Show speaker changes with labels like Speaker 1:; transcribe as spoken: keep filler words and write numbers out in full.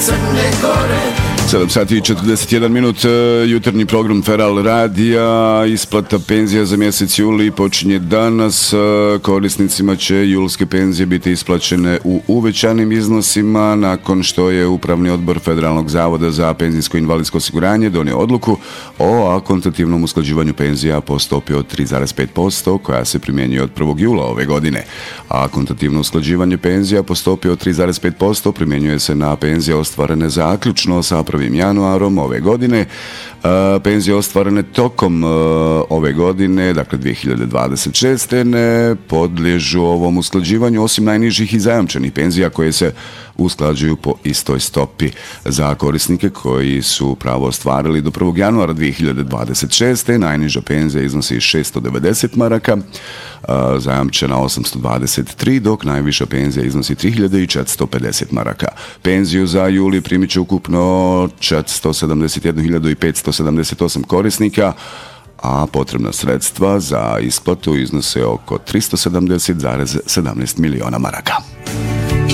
Speaker 1: Crne Gore.
Speaker 2: sedam sati i četrdeset jedan minut, jutarnji program Feral Radija, isplata penzija za mjesec juli počinje danas. Korisnicima će julske penzije biti isplaćene u uvećanim iznosima nakon što je Upravni odbor Federalnog zavoda za penzijsko i invalidsko osiguranje donio odluku o akontativnom usklađivanju penzija po stopi od tri zarez pet posto koja se primjenjuje od prvog jula ove godine. Akontativno usklađivanje penzija po stopi od tri zarez pet posto primjenjuje se na penzije ostvarene zaključno sa prvim januarom ove godine. Penzije ostvarene tokom ove godine, dakle dvije hiljade dvadeset šeste. ne podliježu ovom usklađivanju osim najnižih i zajamčenih penzija koje se usklađuju po istoj stopi. Za korisnike koji su pravo ostvarili do prvog januara dvije hiljade dvadeset šeste. najniža penzija iznosi šesto devedeset maraka, zajamčena osamsto dvadeset tri, dok najviša penzija iznosi tri hiljade četiristo pedeset maraka. Penziju za juli primit će ukupno četiristo sedamdeset jednu hiljadu petsto sedamdeset osam korisnika, a potrebna sredstva za isplatu iznose oko tristo sedamdeset zarez sedamnaest miliona maraka.